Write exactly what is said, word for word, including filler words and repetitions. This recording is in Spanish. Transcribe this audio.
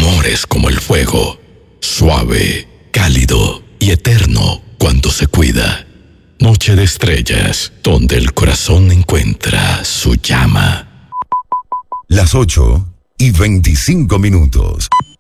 amor es como el fuego, suave, cálido y eterno cuando se cuida. Noche de estrellas, donde el corazón encuentra su llama. Las ocho y veinticinco minutos.